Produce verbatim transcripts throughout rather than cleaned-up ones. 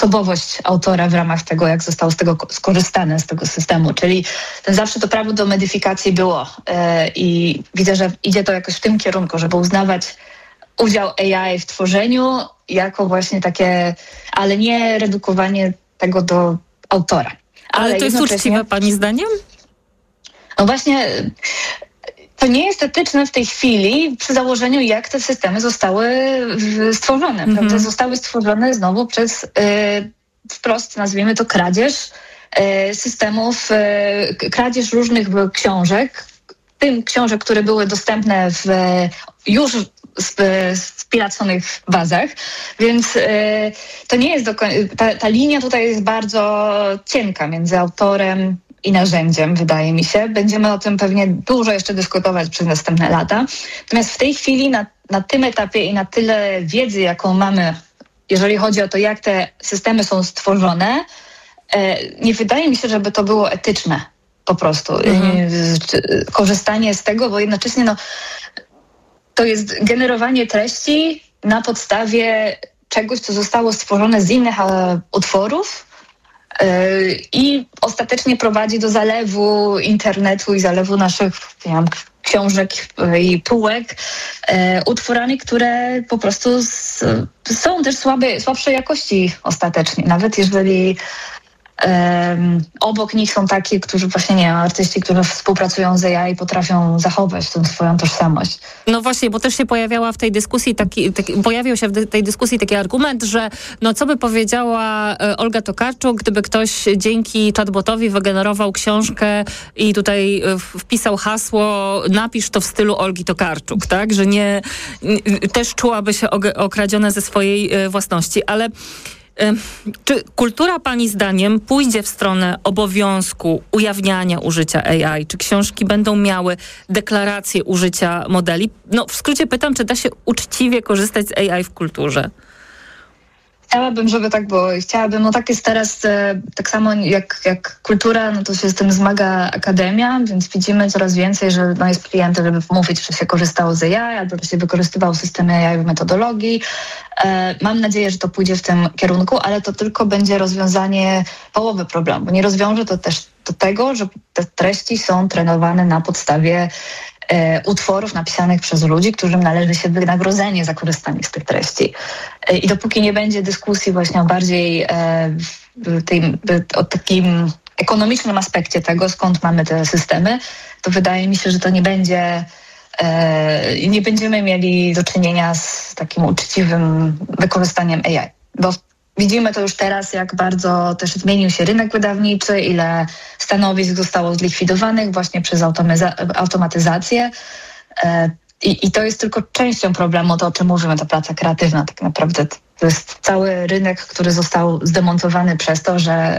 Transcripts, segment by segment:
osobowość autora w ramach tego, jak zostało z tego skorzystane, z tego systemu. Czyli ten zawsze to prawo do modyfikacji było i widzę, że idzie to jakoś w tym kierunku, żeby uznawać udział A I w tworzeniu jako właśnie takie, ale nie redukowanie tego do autora. Ale, ale to jest uczciwe pani zdaniem? No właśnie, to nie jest etyczne w tej chwili przy założeniu, jak te systemy zostały stworzone. Mm-hmm. Prawda? Zostały stworzone znowu przez y, wprost, nazwijmy to, kradzież y, systemów, y, kradzież różnych książek, tym książek, które były dostępne w już spiraconych bazach, więc y, to nie jest do końca, ta, ta linia tutaj jest bardzo cienka między autorem i narzędziem, wydaje mi się. Będziemy o tym pewnie dużo jeszcze dyskutować przez następne lata. Natomiast w tej chwili na, na tym etapie i na tyle wiedzy, jaką mamy, jeżeli chodzi o to, jak te systemy są stworzone, e, nie wydaje mi się, żeby to było etyczne po prostu. Mhm. Korzystanie z tego, bo jednocześnie no, to jest generowanie treści na podstawie czegoś, co zostało stworzone z innych e, utworów, i ostatecznie prowadzi do zalewu internetu i zalewu naszych, nie wiem, książek i półek e, utworami, które po prostu z, są też słabe, słabszej jakości ostatecznie. Nawet jeżeli Um, obok nich są takie, którzy właśnie, nie wiem, artyści, którzy współpracują z A I, potrafią zachować tą swoją tożsamość. No właśnie, bo też się pojawiała w tej dyskusji taki, taki pojawił się w tej dyskusji taki argument, że no co by powiedziała Olga Tokarczuk, gdyby ktoś dzięki chatbotowi wygenerował książkę i tutaj wpisał hasło napisz to w stylu Olgi Tokarczuk, tak? Że nie, też czułaby się okradzione ze swojej własności, ale czy kultura pani zdaniem pójdzie w stronę obowiązku ujawniania użycia A I? Czy książki będą miały deklarację użycia modeli? No w skrócie pytam, czy da się uczciwie korzystać z A I w kulturze? Chciałabym, żeby tak było. Chciałabym, no tak jest teraz, e, tak samo jak, jak kultura, no to się z tym zmaga akademia, więc widzimy coraz więcej, że no jest klienty, żeby mówić, że się korzystało z A I, albo że się wykorzystywało systemy A I w metodologii. E, mam nadzieję, że to pójdzie w tym kierunku, ale to tylko będzie rozwiązanie połowy problemu. Nie rozwiąże to też do tego, że te treści są trenowane na podstawie E, utworów napisanych przez ludzi, którym należy się wynagrodzenie za korzystanie z tych treści. E, I dopóki nie będzie dyskusji właśnie o bardziej e, tej, o takim ekonomicznym aspekcie tego, skąd mamy te systemy, to wydaje mi się, że to nie będzie e, nie będziemy mieli do czynienia z takim uczciwym wykorzystaniem A I. Bo widzimy to już teraz, jak bardzo też zmienił się rynek wydawniczy, ile stanowisk zostało zlikwidowanych właśnie przez automatyza- automatyzację. I, I to jest tylko częścią problemu, to o czym mówimy, ta praca kreatywna. Tak naprawdę to jest cały rynek, który został zdemontowany przez to, że,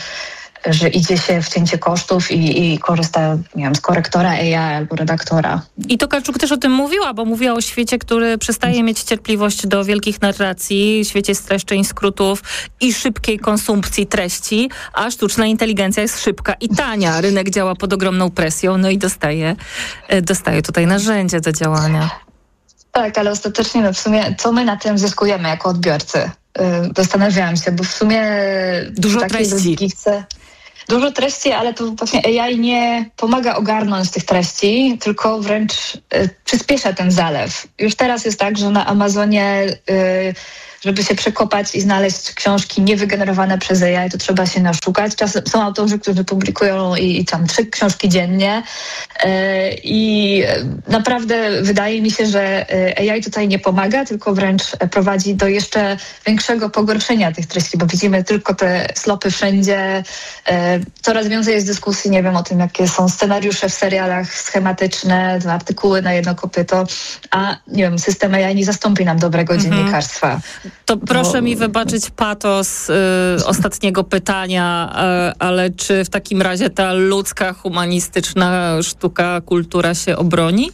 że idzie się w cięcie kosztów i, i korzysta, nie wiem, z korektora A I albo redaktora. I Tokarczuk też o tym mówiła, bo mówiła o świecie, który przestaje mieć cierpliwość do wielkich narracji, świecie streszczeń, skrótów i szybkiej konsumpcji treści, a sztuczna inteligencja jest szybka i tania. Rynek działa pod ogromną presją, no i dostaje, dostaje tutaj narzędzie do działania. Tak, ale ostatecznie no w sumie co my na tym zyskujemy jako odbiorcy? Yy, zastanawiałam się, bo w sumie dużo treści. Chce Dużo treści, ale to właśnie A I nie pomaga ogarnąć tych treści, tylko wręcz y, przyspiesza ten zalew. Już teraz jest tak, że na Amazonie, y, żeby się przekopać i znaleźć książki niewygenerowane przez A I, to trzeba się naszukać. Czasem są autorzy, którzy publikują i, i tam trzy książki dziennie y, i naprawdę wydaje mi się, że A I tutaj nie pomaga, tylko wręcz prowadzi do jeszcze większego pogorszenia tych treści, bo widzimy tylko te slopy wszędzie. Y, Coraz więcej jest dyskusji, nie wiem, o tym, jakie są scenariusze w serialach schematyczne, artykuły na jedno kopyto, a nie wiem, system A I nie zastąpi nam dobrego mhm. dziennikarstwa. To proszę bo... mi wybaczyć patos y, ostatniego pytania, y, ale czy w takim razie ta ludzka, humanistyczna sztuka, kultura się obroni?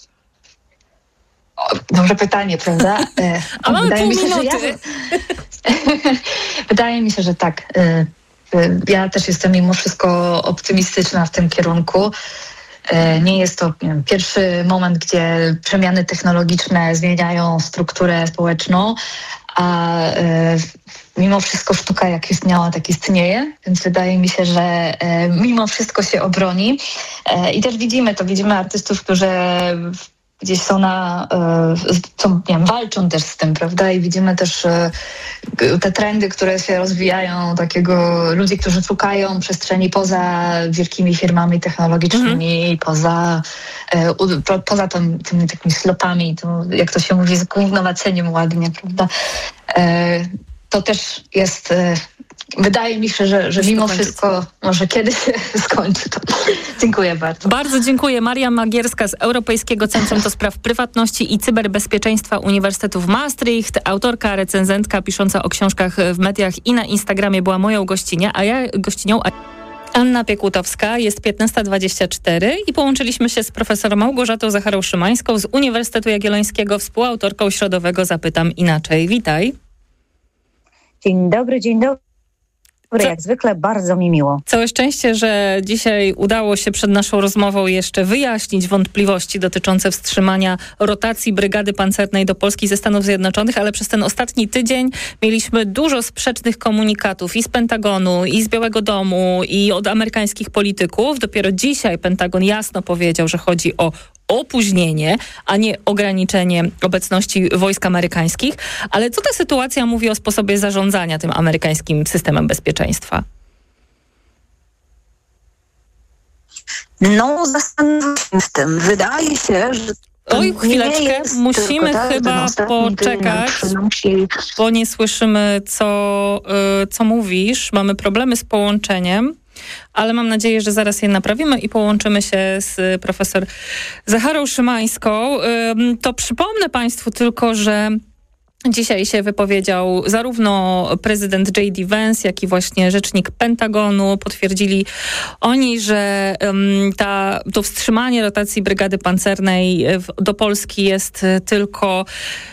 O, dobre pytanie, prawda? E, a mamy pół mi się, minuty. Ja... Wydaje mi się, że tak. Y, Ja też jestem mimo wszystko optymistyczna w tym kierunku. Nie jest to nie wiem, pierwszy moment, gdzie przemiany technologiczne zmieniają strukturę społeczną, a e, mimo wszystko sztuka jak istniała, tak istnieje, więc wydaje mi się, że e, mimo wszystko się obroni. E, I też widzimy to, widzimy artystów, którzy gdzieś są na, są, nie wiem, walczą też z tym, prawda? I widzimy też te trendy, które się rozwijają, takiego ludzi, którzy szukają przestrzeni poza wielkimi firmami technologicznymi, mm. poza, po, poza tym, tymi takimi slopami, to, jak to się mówi, z gównowaceniem ładnie, prawda? To też jest... Wydaje mi się, że, że mimo wszystko może kiedyś się skończy to. Dziękuję bardzo. Bardzo dziękuję. Maria Magierska z Europejskiego Centrum do Spraw Prywatności i Cyberbezpieczeństwa Uniwersytetu w Maastricht. Autorka, recenzentka pisząca o książkach w mediach i na Instagramie była moją gościnią, a ja gościnią... Anna Piekutowska, jest piętnasta dwadzieścia cztery i połączyliśmy się z profesor Małgorzatą Zacharą-Szymańską z Uniwersytetu Jagiellońskiego, współautorką środowego Zapytam Inaczej. Witaj. Dzień dobry, dzień dobry. Co? Jak zwykle bardzo mi miło. Całe szczęście, że dzisiaj udało się przed naszą rozmową jeszcze wyjaśnić wątpliwości dotyczące wstrzymania rotacji Brygady Pancernej do Polski ze Stanów Zjednoczonych, ale przez ten ostatni tydzień mieliśmy dużo sprzecznych komunikatów i z Pentagonu, i z Białego Domu, i od amerykańskich polityków. Dopiero dzisiaj Pentagon jasno powiedział, że chodzi o opóźnienie, a nie ograniczenie obecności wojsk amerykańskich. Ale co ta sytuacja mówi o sposobie zarządzania tym amerykańskim systemem bezpieczeństwa? No, zastanawiam się w tym. Wydaje się, że Oj, chwileczkę, musimy tylko, tak, chyba poczekać, przynosi... bo nie słyszymy, co, y, co mówisz. Mamy problemy z połączeniem, ale mam nadzieję, że zaraz je naprawimy i połączymy się z profesor Zacharą Szymańską. Y, to przypomnę Państwu tylko, że dzisiaj się wypowiedział zarówno prezydent J D Vance, jak i właśnie rzecznik Pentagonu. Potwierdzili oni, że um, ta, to wstrzymanie rotacji Brygady Pancernej w, do Polski jest tylko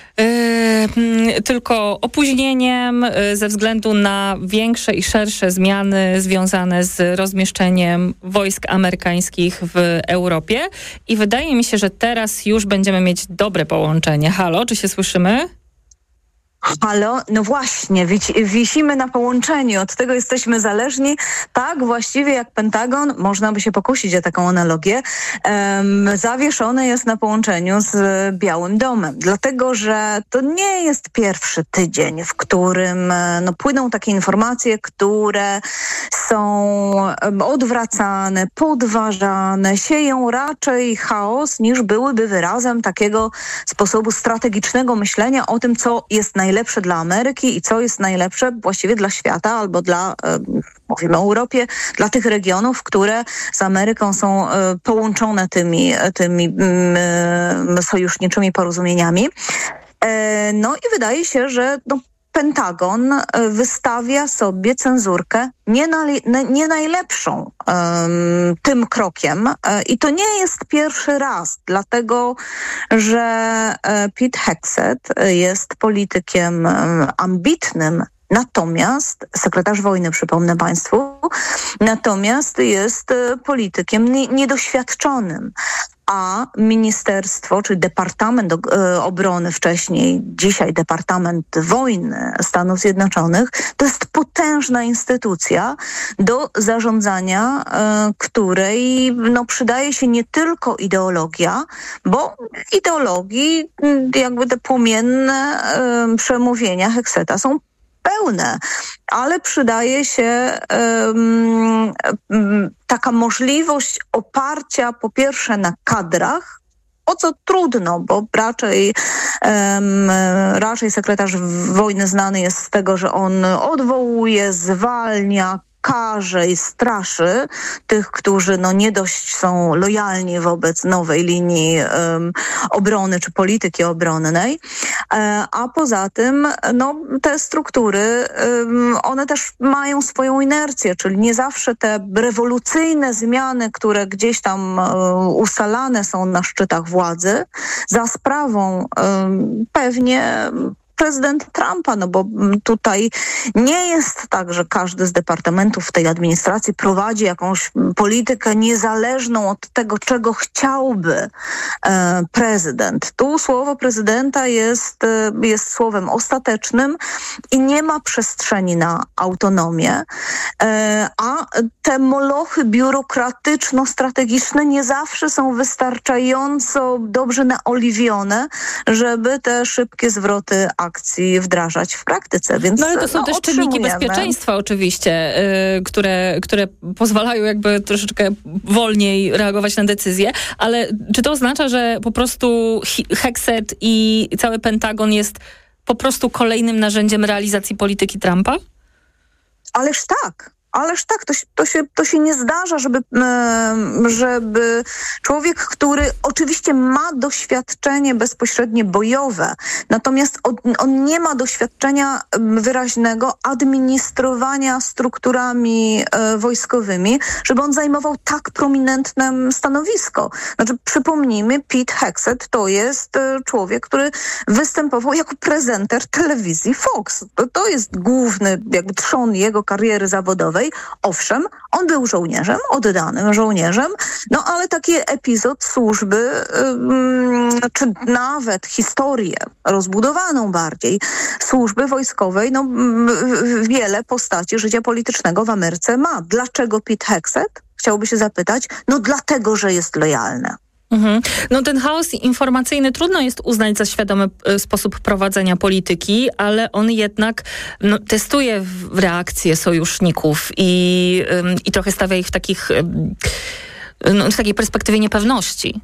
Yy, tylko opóźnieniem yy, ze względu na większe i szersze zmiany związane z rozmieszczeniem wojsk amerykańskich w Europie. I wydaje mi się, że teraz już będziemy mieć dobre połączenie. Halo, czy się słyszymy? Halo, no właśnie, wisimy na połączeniu, od tego jesteśmy zależni. Tak, właściwie jak Pentagon, można by się pokusić o taką analogię, um, zawieszony jest na połączeniu z Białym Domem. Dlatego, że to nie jest pierwszy tydzień, w którym no, płyną takie informacje, które są odwracane, podważane, sieją raczej chaos, niż byłyby wyrazem takiego sposobu strategicznego myślenia o tym, co jest najlepsze najlepsze dla Ameryki i co jest najlepsze właściwie dla świata albo dla, mówimy o Europie, dla tych regionów, które z Ameryką są połączone tymi, tymi sojuszniczymi porozumieniami. No i wydaje się, że no, Pentagon wystawia sobie cenzurkę nie, na, nie najlepszą um, tym krokiem i to nie jest pierwszy raz, dlatego że Pete Hegseth jest politykiem ambitnym, natomiast, sekretarz wojny, przypomnę Państwu, natomiast jest politykiem niedoświadczonym. A ministerstwo, czy Departament Obrony wcześniej, dzisiaj Departament Wojny Stanów Zjednoczonych, to jest potężna instytucja do zarządzania, której no, przydaje się nie tylko ideologia, bo ideologii, jakby te płomienne przemówienia Hegsetha są pełne, ale przydaje się um, um, taka możliwość oparcia po pierwsze na kadrach, o co trudno, bo raczej, um, raczej sekretarz wojny znany jest z tego, że on odwołuje, zwalnia, karze i straszy tych, którzy no nie dość są lojalni wobec nowej linii um, obrony czy polityki obronnej, e, a poza tym no, te struktury, um, one też mają swoją inercję, czyli nie zawsze te rewolucyjne zmiany, które gdzieś tam um, ustalane są na szczytach władzy, za sprawą um, pewnie prezydenta Trumpa, no bo tutaj nie jest tak, że każdy z departamentów w tej administracji prowadzi jakąś politykę niezależną od tego, czego chciałby e, prezydent. Tu słowo prezydenta jest, e, jest słowem ostatecznym i nie ma przestrzeni na autonomię, e, a te molochy biurokratyczno-strategiczne nie zawsze są wystarczająco dobrze naoliwione, żeby te szybkie zwroty akcji wdrażać w praktyce. Więc, no ale to są no, też czynniki bezpieczeństwa oczywiście, yy, które, które pozwalają jakby troszeczkę wolniej reagować na decyzje, ale czy to oznacza, że po prostu Hexet i cały Pentagon jest po prostu kolejnym narzędziem realizacji polityki Trumpa? Ależ tak. Ależ tak, to się, to, się, to się nie zdarza, żeby, żeby człowiek, który oczywiście ma doświadczenie bezpośrednie bojowe, natomiast on, on nie ma doświadczenia wyraźnego administrowania strukturami e, wojskowymi, żeby on zajmował tak prominentne stanowisko. Znaczy, przypomnijmy, Pete Hegseth to jest e, człowiek, który występował jako prezenter telewizji Fox. To, to jest główny jakby trzon jego kariery zawodowej. Owszem, on był żołnierzem, oddanym żołnierzem, no ale taki epizod służby, ym, czy nawet historię rozbudowaną bardziej służby wojskowej, no ym, wiele postaci życia politycznego w Ameryce ma. Dlaczego Pete Hegseth? Chciałby się zapytać. No dlatego, że jest lojalny. Mhm. No ten chaos informacyjny trudno jest uznać za świadomy y, sposób prowadzenia polityki, ale on jednak no, testuje w reakcje sojuszników i, y, i trochę stawia ich w takich, y, no, w takiej perspektywie niepewności.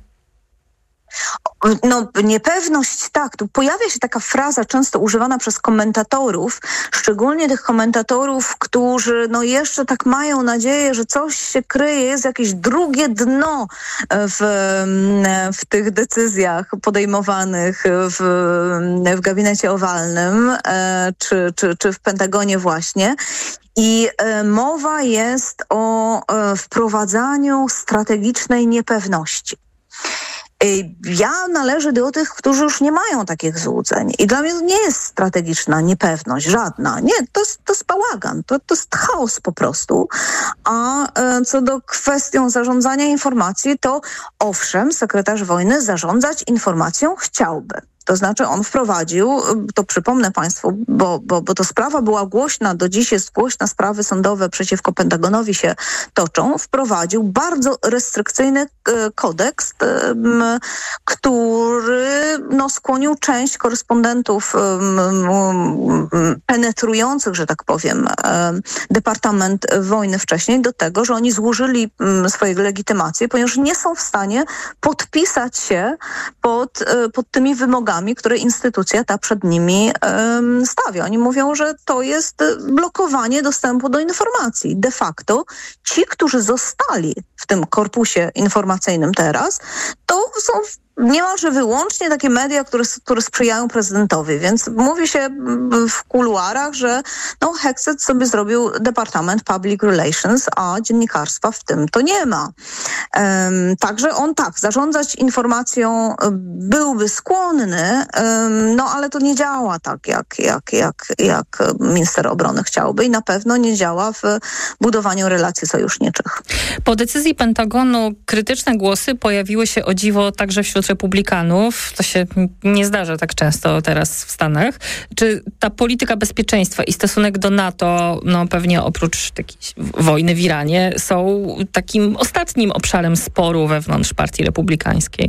No niepewność, tak. Tu pojawia się taka fraza często używana przez komentatorów, szczególnie tych komentatorów, którzy no jeszcze tak mają nadzieję, że coś się kryje, jest jakieś drugie dno w, w tych decyzjach podejmowanych w, w gabinecie owalnym czy, czy, czy w Pentagonie właśnie. I e, mowa jest o e, wprowadzaniu strategicznej niepewności. Ja należę do tych, którzy już nie mają takich złudzeń. I dla mnie to nie jest strategiczna niepewność, żadna. Nie, to jest, to jest bałagan, to, to jest chaos po prostu. A e, co do kwestią zarządzania informacji, to owszem, sekretarz wojny zarządzać informacją chciałby. To znaczy on wprowadził, to przypomnę Państwu, bo, bo, bo to sprawa była głośna, do dziś jest głośna, sprawy sądowe przeciwko Pentagonowi się toczą, wprowadził bardzo restrykcyjny kodeks, który no, skłonił część korespondentów penetrujących, że tak powiem, Departament Wojny wcześniej do tego, że oni złożyli swoje legitymacje, ponieważ nie są w stanie podpisać się pod, pod tymi wymogami, które instytucja ta przed nimi um, stawia. Oni mówią, że to jest blokowanie dostępu do informacji. De facto ci, którzy zostali w tym korpusie informacyjnym teraz, to są niemalże wyłącznie takie media, które, które sprzyjają prezydentowi, więc mówi się w kuluarach, że no Hegseth sobie zrobił Departament Public Relations, a dziennikarstwa w tym to nie ma. Um, także on tak, zarządzać informacją byłby skłonny, um, no ale to nie działa tak, jak, jak, jak, jak minister obrony chciałby i na pewno nie działa w budowaniu relacji sojuszniczych. Po decyzji Pentagonu krytyczne głosy pojawiły się o dziwo także wśród republikanów. To się nie zdarza tak często teraz w Stanach. Czy ta polityka bezpieczeństwa i stosunek do NATO, no pewnie oprócz takiej wojny w Iranie, są takim ostatnim obszarem sporu wewnątrz partii republikańskiej?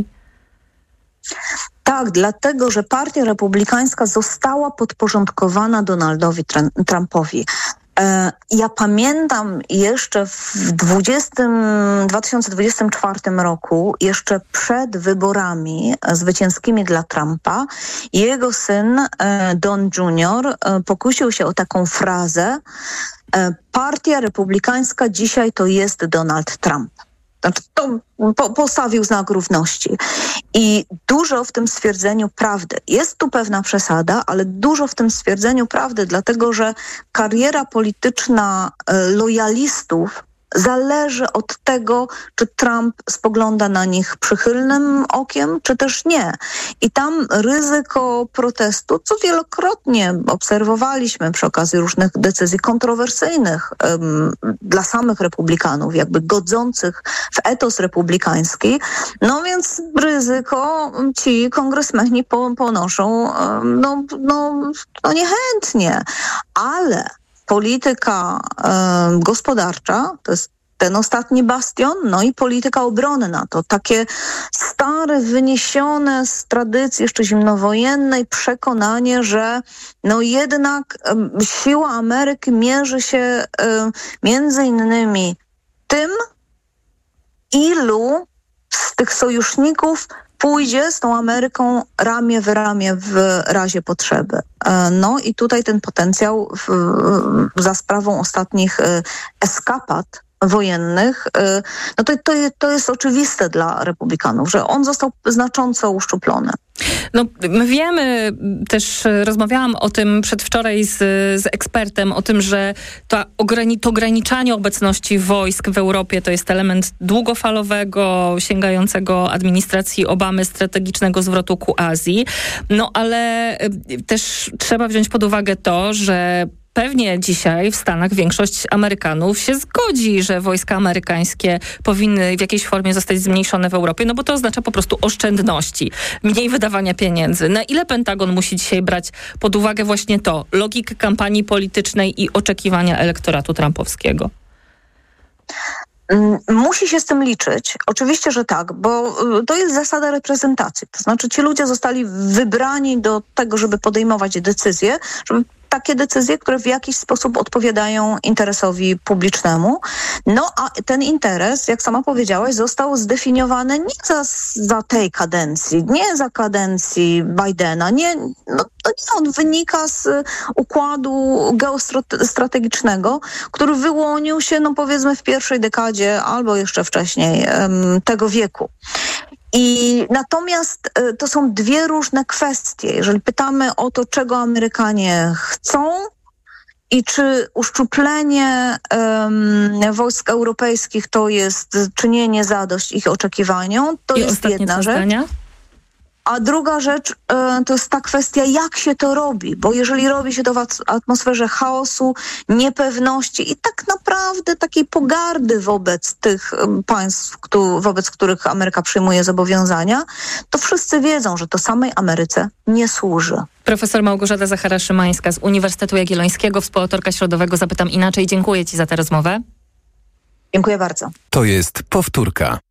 Tak, dlatego, że partia republikańska została podporządkowana Donaldowi Trumpowi. Ja pamiętam jeszcze w dwa tysiące dwudziestym czwartym roku, jeszcze przed wyborami zwycięskimi dla Trumpa, jego syn Don junior pokusił się o taką frazę: partia republikańska dzisiaj to jest Donald Trump. Znaczy, to po, postawił znak równości. I dużo w tym stwierdzeniu prawdy. Jest tu pewna przesada, ale dużo w tym stwierdzeniu prawdy, dlatego że kariera polityczna lojalistów zależy od tego, czy Trump spogląda na nich przychylnym okiem, czy też nie. I tam ryzyko protestu, co wielokrotnie obserwowaliśmy przy okazji różnych decyzji kontrowersyjnych um, dla samych republikanów, jakby godzących w etos republikański, no więc ryzyko ci kongresmeni po, ponoszą um, no, no, no niechętnie, ale polityka e, gospodarcza, to jest ten ostatni bastion, no i polityka obronna. To takie stare, wyniesione z tradycji jeszcze zimnowojennej przekonanie, że no jednak e, siła Ameryki mierzy się e, między innymi tym, ilu z tych sojuszników pójdzie z tą Ameryką ramię w ramię w razie potrzeby. No i tutaj ten potencjał w, za sprawą ostatnich eskapad wojennych, no to, to, to jest oczywiste dla republikanów, że on został znacząco uszczuplony. No, my wiemy, też rozmawiałam o tym przedwczoraj z, z ekspertem, o tym, że to, ograni- to ograniczanie obecności wojsk w Europie to jest element długofalowego, sięgającego administracji Obamy, strategicznego zwrotu ku Azji. No ale też trzeba wziąć pod uwagę to, że pewnie dzisiaj w Stanach większość Amerykanów się zgodzi, że wojska amerykańskie powinny w jakiejś formie zostać zmniejszone w Europie, no bo to oznacza po prostu oszczędności, mniej wydawania pieniędzy. Na ile Pentagon musi dzisiaj brać pod uwagę właśnie to, logikę kampanii politycznej i oczekiwania elektoratu trumpowskiego? Musi się z tym liczyć. Oczywiście, że tak, bo to jest zasada reprezentacji. To znaczy ci ludzie zostali wybrani do tego, żeby podejmować decyzje, żeby takie decyzje, które w jakiś sposób odpowiadają interesowi publicznemu. No a ten interes, jak sama powiedziałaś, został zdefiniowany nie za, za tej kadencji, nie za kadencji Bidena, nie, no, to nie, on wynika z układu geostrategicznego, który wyłonił się, no powiedzmy, w pierwszej dekadzie albo jeszcze wcześniej um, tego wieku. I natomiast y, to są dwie różne kwestie. Jeżeli pytamy o to, czego Amerykanie chcą i czy uszczuplenie um, wojsk europejskich to jest czynienie zadość ich oczekiwaniom, to I jest jedna rzecz. Zdania? A druga rzecz y, to jest ta kwestia, jak się to robi, bo jeżeli robi się to w atmosferze chaosu, niepewności i tak naprawdę takiej pogardy wobec tych y, państw, kto, wobec których Ameryka przyjmuje zobowiązania, to wszyscy wiedzą, że to samej Ameryce nie służy. Profesor Małgorzata Zachara-Szymańska z Uniwersytetu Jagiellońskiego, współautorka Środowego Zapytam Inaczej. Dziękuję ci za tę rozmowę. Dziękuję bardzo. To jest Powtórka.